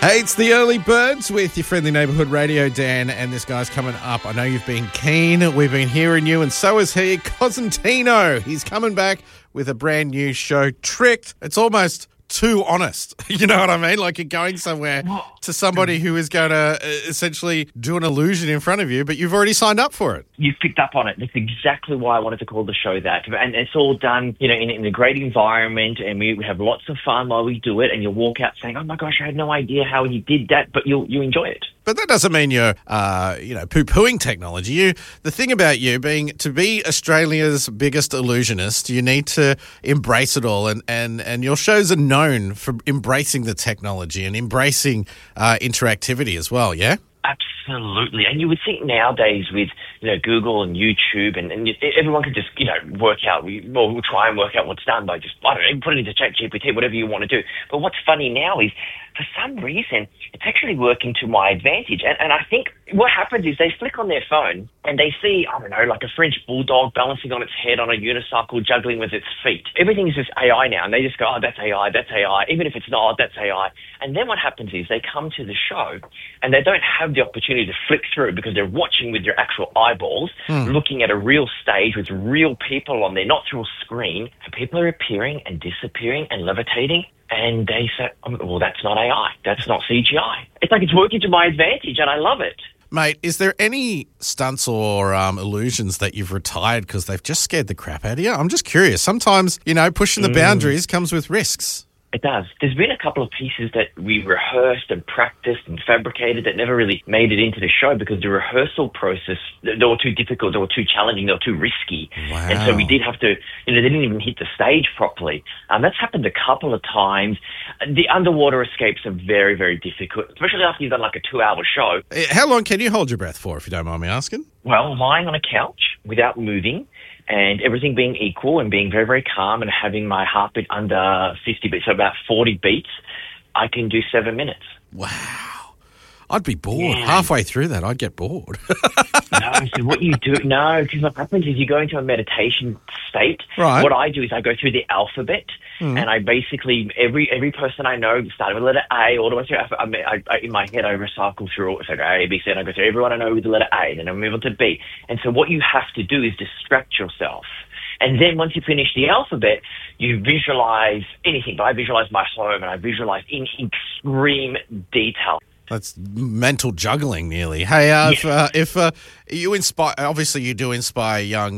Hey, it's the Early Birds with your friendly neighbourhood radio, Dan, and this guy's coming up. I know you've been keen. We've been hearing you, and so is he, Cosentino. He's coming back with a brand new show, Tricked. It's almost too honest. You know what I mean? Like you're going somewhere to somebody who is going to essentially do an illusion in front of you, but you've already signed up for it. You've picked up on it. That's exactly why I wanted to call the show that. And it's all done, in a great environment, and we have lots of fun while we do it, and you'll walk out saying, oh my gosh, I had no idea how he did that, but you enjoy it. But that doesn't mean you're, poo-pooing technology. The thing about you to be Australia's biggest illusionist, you need to embrace it all. And your shows are known for embracing the technology and embracing interactivity as well, yeah? Absolutely. And you would think nowadays with, Google and YouTube and everyone could just, work out, we'll try and work out what's done by just, I don't know, put it into ChatGPT, whatever you want to do. But what's funny now is, for some reason, it's actually working to my advantage. And I think what happens is they flick on their phone and they see, I don't know, like a French bulldog balancing on its head on a unicycle, juggling with its feet. Everything is just AI now. And they just go, oh, that's AI, that's AI. Even if it's not, that's AI. And then what happens is they come to the show and they don't have the opportunity to flick through because they're watching with their actual eyeballs, looking at a real stage with real people on there, not through a screen. And people are appearing and disappearing and levitating. And they say, well, that's not AI. That's not CGI. It's like it's working to my advantage, and I love it. Mate, is there any stunts or illusions that you've retired because they've just scared the crap out of you? I'm just curious. Sometimes, pushing the boundaries comes with risks. It does. There's been a couple of pieces that we rehearsed and practiced and fabricated that never really made it into the show because the rehearsal process, they were too difficult, they were too challenging, they were too risky. Wow. And so we did have to, they didn't even hit the stage properly. That's happened a couple of times. The underwater escapes are very, very difficult, especially after you've done like a 2-hour show. How long can you hold your breath for, if you don't mind me asking? Well, lying on a couch without moving, and everything being equal and being very, very calm and having my heartbeat under 50 beats, so about 40 beats, I can do 7 minutes. Wow. I'd be bored. Yeah. Halfway through that, I'd get bored. No, so what you do, because what happens is you go into a meditation state. Right. What I do is I go through the alphabet, and I basically, every person I know, starting with the letter A all the way through, in my head, I recycle through, so I go A, B, C, and I go through everyone I know with the letter A, then I move on to B. And so what you have to do is distract yourself. And then once you finish the alphabet, you visualize anything. But I visualize my home, and I visualize in extreme detail. That's mental juggling, nearly. Hey, if you inspire, obviously you do inspire young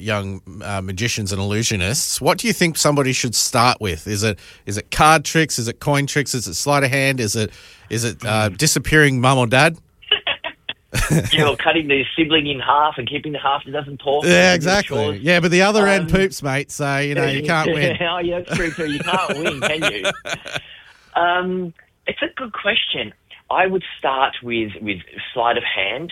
magicians and illusionists. What do you think somebody should start with? Is it card tricks? Is it coin tricks? Is it sleight of hand? Is it disappearing mum or dad? Yeah, or cutting the sibling in half and keeping the half that doesn't talk. Yeah, exactly. Yeah, but the other end poops, mate. So you can't win. Oh, yeah, that's true too. You can't win, can you? It's a good question. I would start with sleight of hand.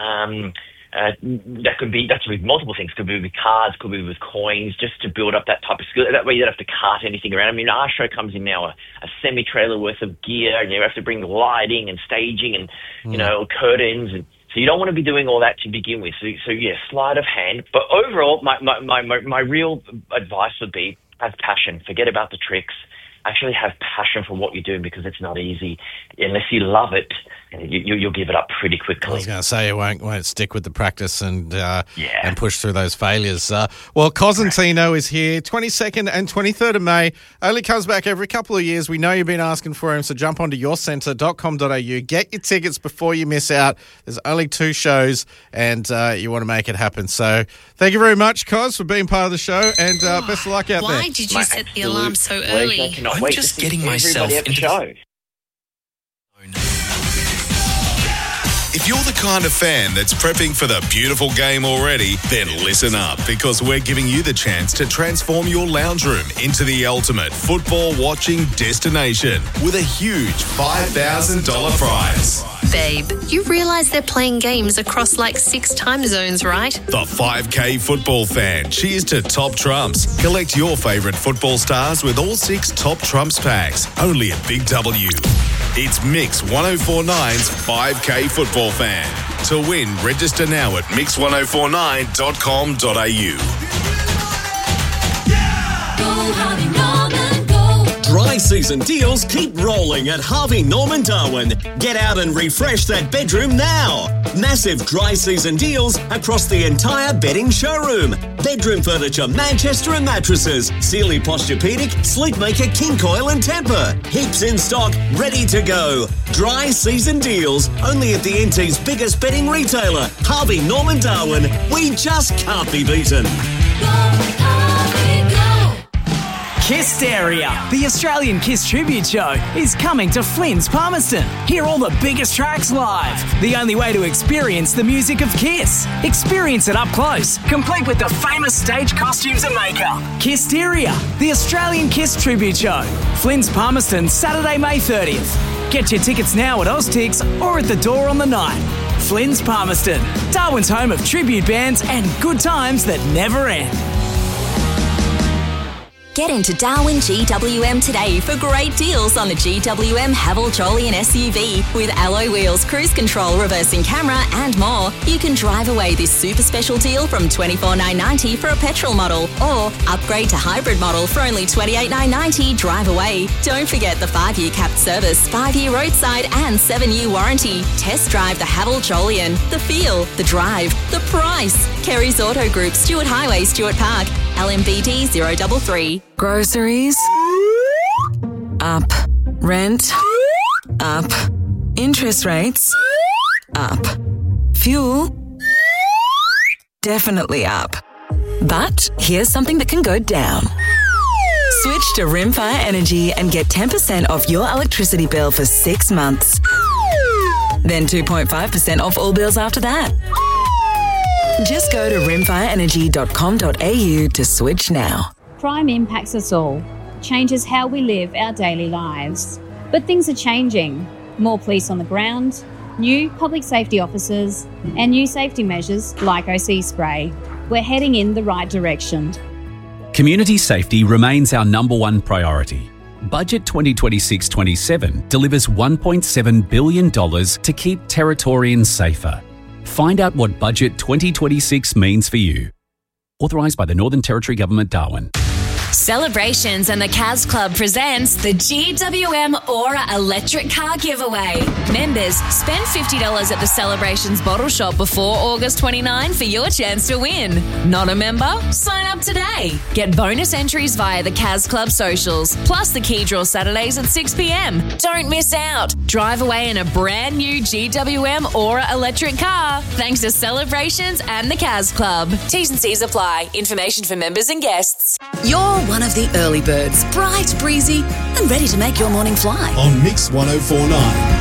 That's with multiple things. Could be with cards, could be with coins, just to build up that type of skill. That way you don't have to cart anything around. I mean, our show comes in now a semi-trailer worth of gear, and you have to bring lighting and staging and, curtains. And so you don't want to be doing all that to begin with. So yeah, sleight of hand. But overall, my real advice would be have passion. Forget about the tricks. Actually have passion for what you're doing because it's not easy. Unless you love it, you'll give it up pretty quickly. I was going to say you won't stick with the practice and push through those failures. Cosentino is here, 22nd and 23rd of May. Only comes back every couple of years. We know you've been asking for him, so jump onto yourcentre.com.au. Get your tickets before you miss out. There's only 2 shows, and you want to make it happen. So thank you very much, Cos, for being part of the show, and best of luck out there. Why did you set the alarm so early? I'm just getting myself into the show. If you're the kind of fan that's prepping for the beautiful game already, then listen up, because we're giving you the chance to transform your lounge room into the ultimate football watching destination with a huge $5,000 prize. Babe, you realise they're playing games across like 6 time zones, right? The 5K football fan. Cheers to Top Trumps. Collect your favourite football stars with all 6 Top Trumps packs. Only at Big W. It's Mix 1049's 5K football fan. To win, register now at mix1049.com.au. Drive season deals keep rolling at Harvey Norman Darwin. Get out and refresh that bedroom now. Massive dry season deals across the entire bedding showroom. Bedroom furniture, Manchester and mattresses, Sealy Posturepedic, Sleepmaker, King Coil and Tempur. Heaps in stock, ready to go. Dry season deals, only at the NT's biggest bedding retailer, Harvey Norman Darwin. We just can't be beaten. Kissteria, the Australian Kiss tribute show, is coming to Flynn's Palmerston. Hear all the biggest tracks live. The only way to experience the music of Kiss. Experience it up close, complete with the famous stage costumes and makeup. Kissteria, the Australian Kiss tribute show. Flynn's Palmerston, Saturday, May 30th. Get your tickets now at Oztix or at the door on the night. Flynn's Palmerston, Darwin's home of tribute bands and good times that never end. Get into Darwin GWM today for great deals on the GWM Haval Jolyon SUV with alloy wheels, cruise control, reversing camera and more. You can drive away this super special deal from $24,990 for a petrol model or upgrade to hybrid model for only $28,990 drive away. Don't forget the 5-year capped service, 5-year roadside and 7-year warranty. Test drive the Haval Jolyon. The feel, the drive, the price. Kerry's Auto Group, Stuart Highway, Stuart Park. LMBD 033. Groceries? Up. Rent? Up. Interest rates? Up. Fuel? Definitely up. But here's something that can go down. Switch to Rimfire Energy and get 10% off your electricity bill for 6 months. Then 2.5% off all bills after that. Just go to rimfireenergy.com.au to switch now. Crime impacts us all, changes how we live our daily lives. But things are changing. More police on the ground, new public safety officers, and new safety measures like OC spray. We're heading in the right direction. Community safety remains our number one priority. Budget 2026-27 delivers $1.7 billion to keep Territorians safer. Find out what Budget 2026 means for you. Authorised by the Northern Territory Government, Darwin. Celebrations and the Cas Club presents the GWM Aura electric car giveaway. Members, spend $50 at the Celebrations bottle shop before August 29 for your chance to win. Not a member? Sign up today. Get bonus entries via the Cas Club socials, plus the key draw Saturdays at 6 p.m. Don't miss out. Drive away in a brand new GWM Aura electric car thanks to Celebrations and the Cas Club. T's and C's apply. Information for members and guests. You're one of the early birds, bright, breezy, and ready to make your morning fly. On Mix 104.9.